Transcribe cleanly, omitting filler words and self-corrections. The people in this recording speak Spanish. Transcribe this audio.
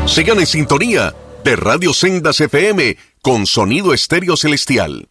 Sigan en sintonía de Radio Sendas FM con sonido estéreo celestial.